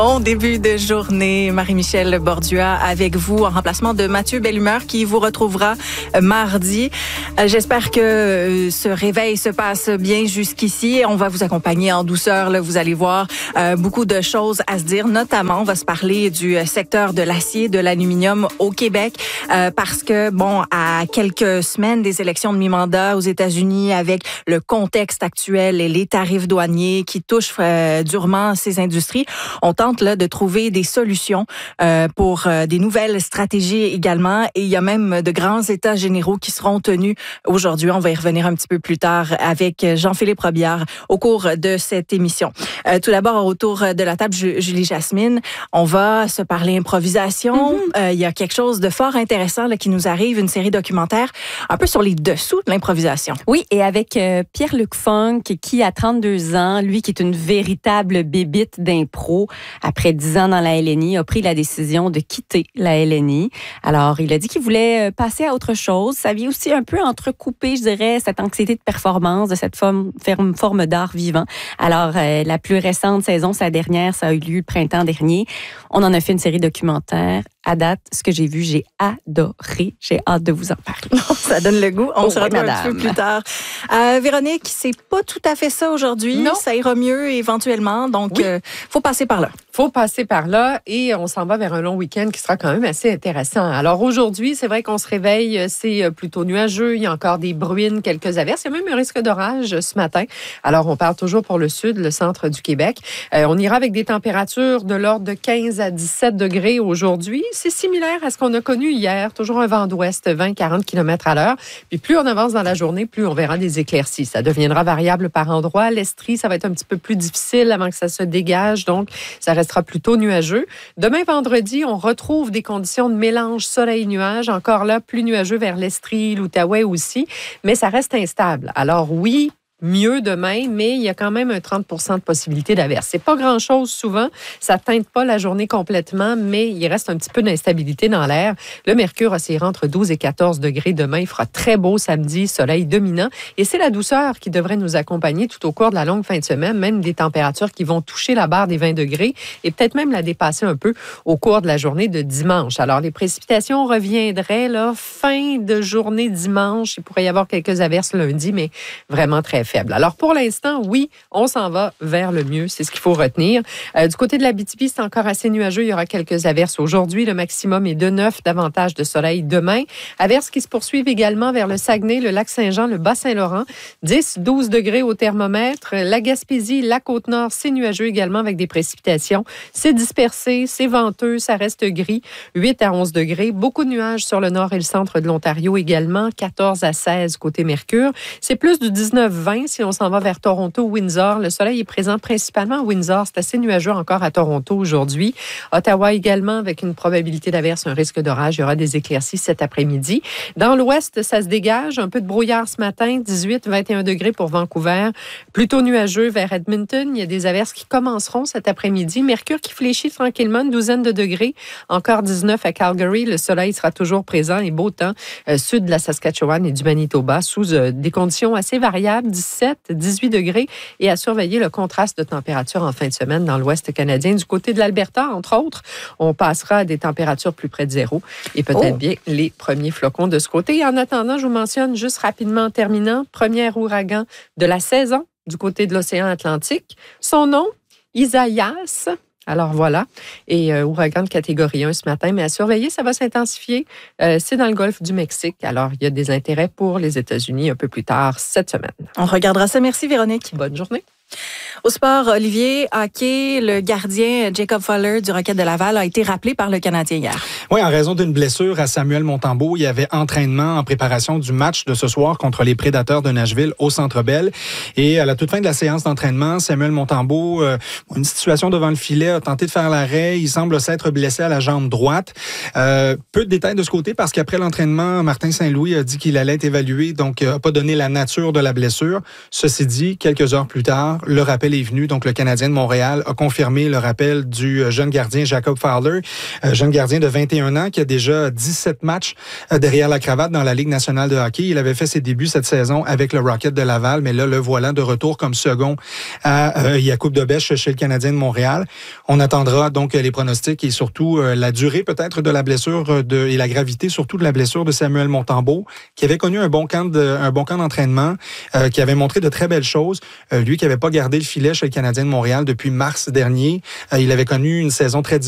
Bon début de journée, Marie-Michel Bordua avec vous en remplacement de Mathieu Bellumeur qui vous retrouvera mardi. J'espère que ce réveil se passe bien jusqu'ici. On va vous accompagner en douceur. Là, vous allez voir beaucoup de choses à se dire. Notamment, on va se parler du secteur de l'acier, de l'aluminium au Québec parce que, bon, à quelques semaines des élections de mi-mandat aux États-Unis avec le contexte actuel et les tarifs douaniers qui touchent durement ces industries, on tente là de trouver des solutions pour des nouvelles stratégies également. Et il y a même de grands états généraux qui seront tenus aujourd'hui. On va y revenir un petit peu plus tard avec Jean-Philippe Robillard au cours de cette émission. Tout d'abord, autour de la table, Julie Jasmine, on va se parler improvisation. Il y a quelque chose de fort intéressant là, qui nous arrive, une série documentaire un peu sur les dessous de l'improvisation. Oui, et avec Pierre-Luc Funk qui, à 32 ans, lui qui est une véritable bébite d'impro, après 10 ans dans la LNI, a pris la décision de quitter la LNI. Alors, il a dit qu'il voulait passer à autre chose. Ça vient aussi un peu entrecoupé, je dirais, cette anxiété de performance, de cette forme d'art vivant. Alors, la plus récente saison, sa dernière, ça a eu lieu le printemps dernier. On en a fait une série documentaire. À date, ce que j'ai vu, j'ai adoré. J'ai hâte de vous en parler. Ça donne le goût. On se retrouve un petit peu plus tard. Véronique, c'est pas tout à fait ça aujourd'hui. Non. Ça ira mieux éventuellement. Donc, faut passer par là. Faut passer par là et on s'en va vers un long week-end qui sera quand même assez intéressant. Alors aujourd'hui, c'est vrai qu'on se réveille, c'est plutôt nuageux. Il y a encore des bruines, quelques averses. Il y a même un risque d'orage ce matin. Alors, on part toujours pour le sud, le centre du Québec. On ira avec des températures de l'ordre de 15 à 17 degrés aujourd'hui. C'est similaire à ce qu'on a connu hier. Toujours un vent d'ouest, 20-40 km à l'heure. Puis plus on avance dans la journée, plus on verra des éclaircies. Ça deviendra variable par endroits. L'Estrie, ça va être un petit peu plus difficile avant que ça se dégage. Donc, ça restera plutôt nuageux. Demain, vendredi, on retrouve des conditions de mélange soleil-nuage. Encore là, plus nuageux vers l'Estrie, l'Outaouais aussi. Mais ça reste instable. Alors oui, mieux demain, mais il y a quand même un 30 % de possibilité d'averse. C'est pas grand-chose souvent. Ça teinte pas la journée complètement, mais il reste un petit peu d'instabilité dans l'air. Le mercure oscillera entre 12 et 14 degrés demain. Il fera très beau samedi, soleil dominant. Et c'est la douceur qui devrait nous accompagner tout au cours de la longue fin de semaine, même des températures qui vont toucher la barre des 20 degrés et peut-être même la dépasser un peu au cours de la journée de dimanche. Alors, les précipitations reviendraient là, fin de journée dimanche. Il pourrait y avoir quelques averses lundi, mais vraiment très faible. Alors, pour l'instant, oui, on s'en va vers le mieux. C'est ce qu'il faut retenir. Du côté de l'Abitibi, c'est encore assez nuageux. Il y aura quelques averses aujourd'hui. Le maximum est de 9, davantage de soleil demain. Averses qui se poursuivent également vers le Saguenay, le Lac-Saint-Jean, le Bas-Saint-Laurent. 10, 12 degrés au thermomètre. La Gaspésie, la Côte-Nord, c'est nuageux également avec des précipitations. C'est dispersé, c'est venteux, ça reste gris. 8 à 11 degrés. Beaucoup de nuages sur le nord et le centre de l'Ontario également. 14 à 16 côté Mercure. C'est plus du 19-20 si on s'en va vers Toronto, Windsor. Le soleil est présent principalement à Windsor. C'est assez nuageux encore à Toronto aujourd'hui. Ottawa également avec une probabilité d'averse, un risque d'orage. Il y aura des éclaircies cet après-midi. Dans l'ouest, ça se dégage. Un peu de brouillard ce matin. 18-21 degrés pour Vancouver. Plutôt nuageux vers Edmonton. Il y a des averses qui commenceront cet après-midi. Mercure qui fléchit tranquillement, une douzaine de degrés. Encore 19 à Calgary. Le soleil sera toujours présent et beau temps sud de la Saskatchewan et du Manitoba sous des conditions assez variables. 17, 18 degrés et à surveiller le contraste de température en fin de semaine dans l'ouest canadien. Du côté de l'Alberta, entre autres, on passera à des températures plus près de zéro et peut-être bien les premiers flocons de ce côté. Et en attendant, je vous mentionne juste rapidement en terminant, premier ouragan de la saison du côté de l'océan Atlantique. Son nom, Isaias. Alors voilà, et ouragan de catégorie 1 ce matin, mais à surveiller, ça va s'intensifier. C'est dans le golfe du Mexique, alors il y a des intérêts pour les États-Unis un peu plus tard cette semaine. On regardera ça. Merci Véronique. Bonne journée. Au sport, Olivier hockey, le gardien Jacob Fuller du Rocket de Laval a été rappelé par le Canadien hier. Oui, en raison d'une blessure à Samuel Montembeault, il y avait entraînement en préparation du match de ce soir contre les Prédateurs de Nashville au Centre Bell. Et à la toute fin de la séance d'entraînement, Samuel Montembeault, une situation devant le filet, a tenté de faire l'arrêt. Il semble s'être blessé à la jambe droite. Peu de détails de ce côté parce qu'après l'entraînement, Martin Saint-Louis a dit qu'il allait être évalué, donc n'a pas donné la nature de la blessure. Ceci dit, quelques heures plus tard, le rappel est venu. Donc, le Canadien de Montréal a confirmé le rappel du jeune gardien Jacob Fowler, jeune gardien de 21 ans qui a déjà 17 matchs derrière la cravate dans la Ligue nationale de hockey. Il avait fait ses débuts cette saison avec le Rocket de Laval, mais là, le voilà de retour comme second à Jakub Dobeš chez le Canadien de Montréal. On attendra donc les pronostics et surtout la durée peut-être de la blessure et la gravité surtout de la blessure de Samuel Montembeault, qui avait connu un bon camp d'entraînement, qui avait montré de très belles choses. Lui qui n'avait pas gardé le filet chez le Canadien de Montréal depuis mars dernier. Il avait connu une saison très difficile